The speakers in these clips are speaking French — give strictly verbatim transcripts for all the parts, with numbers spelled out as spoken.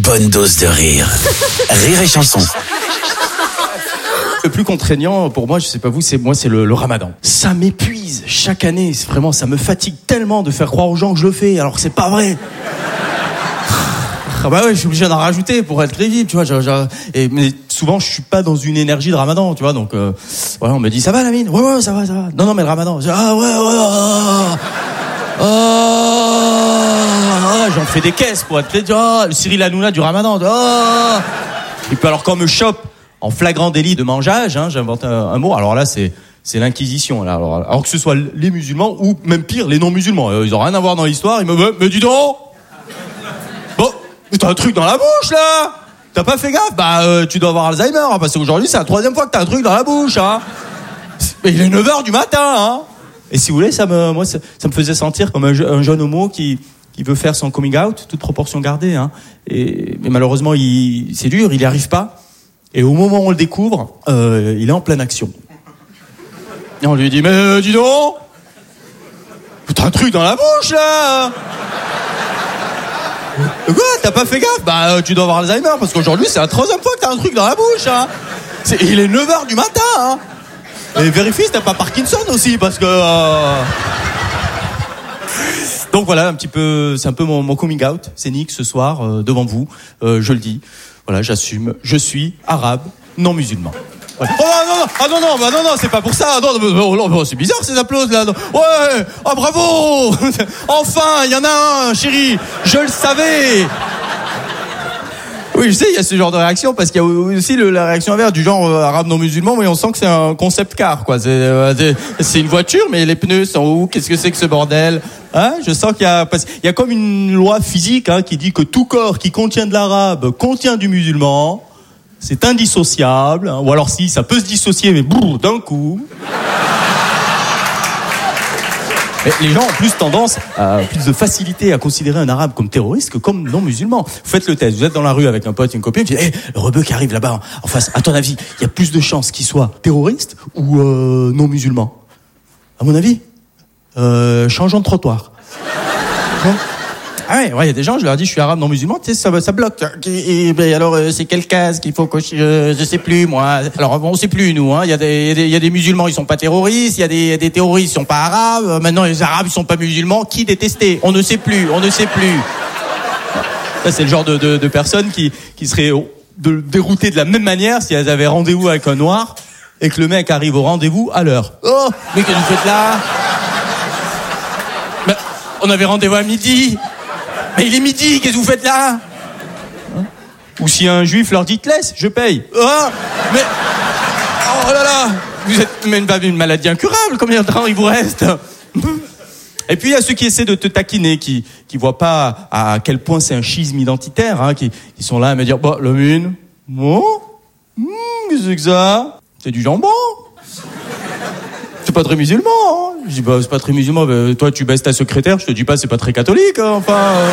bonne dose de rire. Rire et chanson. Le plus contraignant pour moi, je sais pas vous, c'est moi, c'est le, le ramadan. Ça m'épuise chaque année. C'est vraiment, ça me fatigue tellement de faire croire aux gens que je le fais, alors que c'est pas vrai. Ah bah ouais, je suis obligé d'en rajouter pour être crédible, tu vois. Je, je, et, mais souvent, je suis pas dans une énergie de ramadan, tu vois. Donc, euh, voilà, on me dit, ça va, Lamine? Ouais, ouais, ça va, ça va. Non, non, mais le ramadan. Je, ah ouais, ouais, ah, ah, j'en fais des caisses pour être crédible. Ah, le Cyril Hanouna du ramadan. Ah. Et puis alors, quand on me chope en flagrant délit de mangeage, hein, j'invente un, un mot. Alors là, c'est c'est l'inquisition. Là, alors, alors que ce soit les musulmans ou même pire, les non-musulmans, euh, ils ont rien à voir dans l'histoire. Ils me disent, mais dis donc, bon, t'as un truc dans la bouche là. T'as pas fait gaffe? Bah, euh, tu dois avoir Alzheimer, hein, parce qu'aujourd'hui, c'est la troisième fois que t'as un truc dans la bouche, hein. Mais il est neuf heures du matin, hein. Et si vous voulez, ça me, moi, ça, ça me faisait sentir comme un, un jeune homo qui qui veut faire son coming out, toute proportion gardée, hein. Et mais malheureusement, il, c'est dur, il y arrive pas. Et au moment où on le découvre, euh, il est en pleine action. Et on lui dit, mais euh, dis donc, t'as un truc dans la bouche là. Quoi? T'as pas fait gaffe? Bah euh, tu dois avoir Alzheimer, parce qu'aujourd'hui c'est la troisième fois que t'as un truc dans la bouche, hein. C'est, il est neuf heures du matin, hein. Et vérifie si t'as pas Parkinson aussi, parce que... Euh... Donc voilà, un petit peu, c'est un peu mon, mon coming out scénique ce soir, euh, devant vous, euh, je le dis. Voilà, j'assume, je suis arabe, non musulman. Voilà. Oh non, non, ah non, non, bah non, non, c'est pas pour ça. Non, non, non, non, c'est bizarre ces applaudissements là. Ouais, oh bravo. Enfin, il y en a un, chérie. Je le savais. Oui, je sais, il y a ce genre de réaction, parce qu'il y a aussi le, la réaction inverse du genre euh, arabe non musulman, mais on sent que c'est un concept car, quoi. C'est, euh, c'est, c'est une voiture, mais les pneus sont où? Qu'est-ce que c'est que ce bordel? Hein? Je sens qu'il y a, parce qu'il y a comme une loi physique, hein, qui dit que tout corps qui contient de l'arabe contient du musulman. C'est indissociable, hein, ou alors si, ça peut se dissocier, mais boum, d'un coup. Mais les gens ont plus tendance, à, plus de facilité à considérer un arabe comme terroriste que comme non musulman. Vous faites le test, vous êtes dans la rue avec un pote, une copine, vous dites, hey, le rebeu qui arrive là-bas en face, à ton avis, il y a plus de chances qu'il soit terroriste ou euh, non musulman? À mon avis, euh, changeons de trottoir. Bon. Ah ouais, ouais, il y a des gens, je leur dis, je suis arabe non musulman, tu sais, ça, ça bloque. Et, et alors, euh, c'est quelle case qu'il faut cocher? euh, Je sais plus, moi. Alors, bon, on sait plus, nous, hein. Il y a des, il y a des, il y a des musulmans, ils sont pas terroristes. Il y a des, il y a des terroristes, ils sont pas arabes. Maintenant, les arabes, ils sont pas musulmans. Qui détester? On ne sait plus, on ne sait plus. Ça, c'est le genre de, de, de personnes qui, qui seraient de, déroutées de la même manière si elles avaient rendez-vous avec un noir et que le mec arrive au rendez-vous à l'heure. Oh, mais qu'est-ce que vous faites là? Ben, on avait rendez-vous à midi. Mais il est midi, qu'est-ce que vous faites là? Hein? Ou si un juif leur dit, te laisse, je paye. Oh, mais... Oh là là, vous êtes même pas une maladie incurable, combien de temps il vous reste? Et puis il y a ceux qui essaient de te taquiner, qui qui voient pas à quel point c'est un schisme identitaire, hein, qui, qui sont là à me dire, bah, le mine, bon, mmh, qu'est-ce que c'est que ça? C'est du jambon. C'est pas très musulman, hein. Je dis, bah, c'est pas très musulman, bah, toi, tu baisses ta secrétaire, je te dis pas, c'est pas très catholique, hein, enfin. Euh...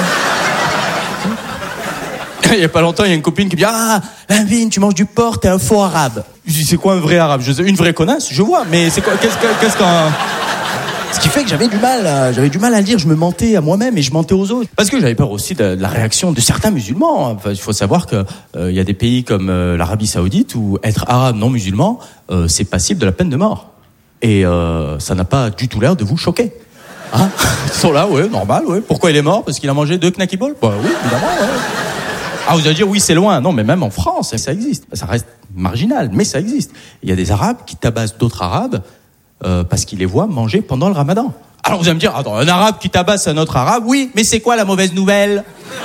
Il y a pas longtemps, il y a une copine qui me dit, ah, Lamine, tu manges du porc, t'es un faux arabe. Je dis, c'est quoi un vrai arabe? Je sais, une vraie connasse, je vois, mais c'est quoi, qu'est-ce que, qu'est-ce qu'un... Ce qui fait que j'avais du mal, à, j'avais du mal à le dire, je me mentais à moi-même et je mentais aux autres. Parce que j'avais peur aussi de, de la réaction de certains musulmans. Enfin, il faut savoir que, euh, y a des pays comme euh, l'Arabie Saoudite où être arabe non musulman, euh, c'est passible de la peine de mort. Et euh, ça n'a pas du tout l'air de vous choquer. Hein? Ils sont là, ouais, normal, ouais. Pourquoi il est mort? Parce qu'il a mangé deux knacky balls? Bah oui, évidemment, ouais. Ah, vous allez dire, oui, c'est loin. Non, mais même en France, ça existe. Ça reste marginal, mais ça existe. Il y a des Arabes qui tabassent d'autres Arabes euh, parce qu'ils les voient manger pendant le Ramadan. Alors vous allez me dire, attends, un Arabe qui tabasse un autre Arabe? Oui, mais c'est quoi la mauvaise nouvelle?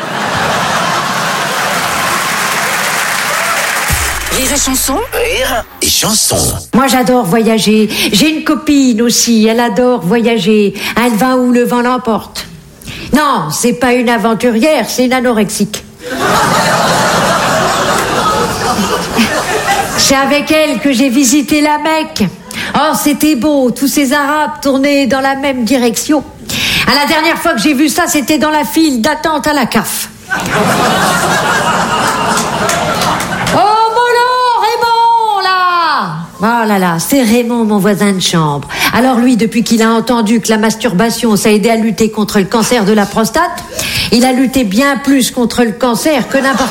Rire et chanson. Rire et chanson. Moi, j'adore voyager. J'ai une copine aussi, elle adore voyager. Elle va où le vent l'emporte. Non, c'est pas une aventurière, c'est une anorexique. C'est avec elle que j'ai visité la Mecque. Oh, c'était beau, tous ces Arabes tournaient dans la même direction. À la dernière fois que j'ai vu ça, c'était dans la file d'attente à la C A F. Oh là là, c'est Raymond, mon voisin de chambre. Alors lui, depuis qu'il a entendu que la masturbation, ça aidait à lutter contre le cancer de la prostate, il a lutté bien plus contre le cancer que n'importe